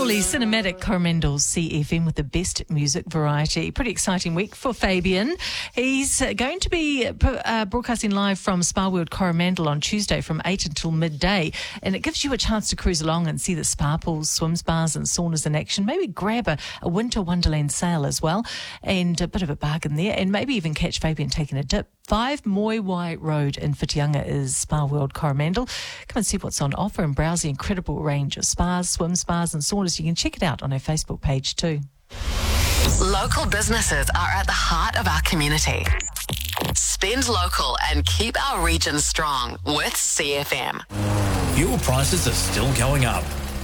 Lovely cinematic Coromandel CFM with the best music variety. Pretty exciting week for Fabian. He's going to be broadcasting live from Spa World Coromandel on Tuesday from 8 until midday, and it gives you a chance to cruise along and see the spa pools, swim spas and saunas in action. Maybe grab a winter wonderland sale as well, and a bit of a bargain there, and maybe even catch Fabian taking a dip. 5 Moiwai Road in Whitianga is Spa World Coromandel. Come and see what's on offer and browse the incredible range of spas, swim spas and saunas. You can check it out on our Facebook page too. Local businesses are at the heart of our community. Spend local and keep our region strong with CFM. Fuel prices are still going up.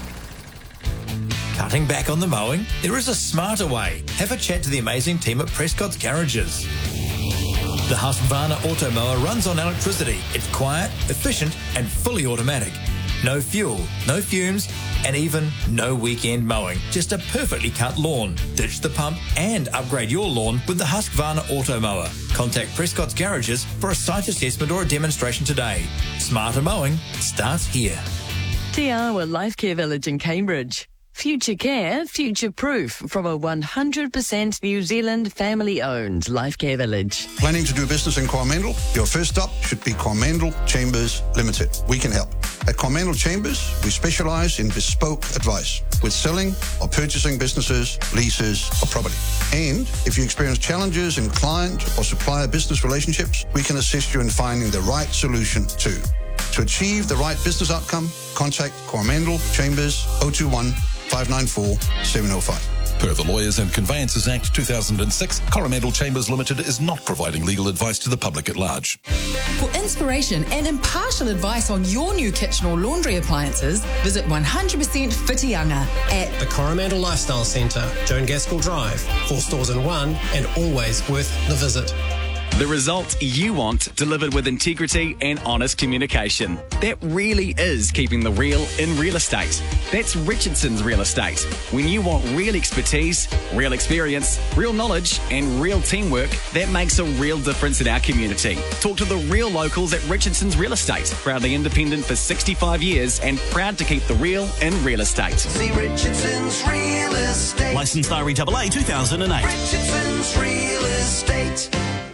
Cutting back on the mowing? There is a smarter way. Have a chat to the amazing team at Prescott's Garages. The Husqvarna Auto Mower runs on electricity. It's quiet, efficient and fully automatic. No fuel, no fumes, and even no weekend mowing. Just a perfectly cut lawn. Ditch the pump and upgrade your lawn with the Husqvarna Auto Mower. Contact Prescott's Garages for a site assessment or a demonstration today. Smarter mowing starts here. Te Awa Life Care Village in Cambridge. Future care, future-proof from a 100% New Zealand family-owned life care village. Planning to do business in Coromandel? Your first stop should be Coromandel Chambers Limited. We can help. At Coromandel Chambers, we specialise in bespoke advice with selling or purchasing businesses, leases or property. And if you experience challenges in client or supplier business relationships, we can assist you in finding the right solution too. To achieve the right business outcome, contact Coromandel Chambers 021 594 705. Per the Lawyers and Conveyances Act 2006, Coromandel Chambers Limited is not providing legal advice to the public at large. For inspiration and impartial advice on your new kitchen or laundry appliances, visit 100% Whitianga at the Coromandel Lifestyle Centre, Joan Gaskell Drive, 4 stores in one, and always worth the visit. The result you want, delivered with integrity and honest communication. That really is keeping the real in real estate. That's Richardson's Real Estate. When you want real expertise, real experience, real knowledge and real teamwork, that makes a real difference in our community. Talk to the real locals at Richardson's Real Estate. Proudly independent for 65 years and proud to keep the real in real estate. See Richardson's Real Estate. Licensed REAA 2008. Richardson's Real Estate.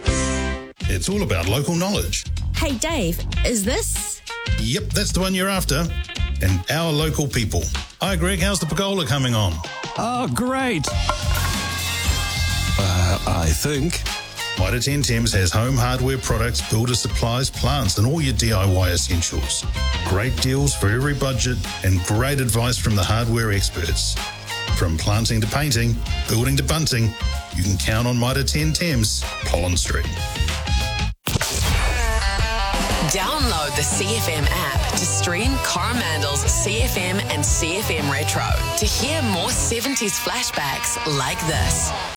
It's all about local knowledge. Hey Dave, is this? Yep, that's the one you're after. And our local people. Hi Greg, how's the pergola coming on? Oh, great. I think. Mitre 10 Thames has home hardware products, builder supplies, plants and all your DIY essentials. Great deals for every budget and great advice from the hardware experts. From planting to painting, building to bunting, you can count on Mitre 10 Thames, Pollen Street. Download the CFM app to stream Coromandel's CFM and CFM Retro to hear more 70s flashbacks like this.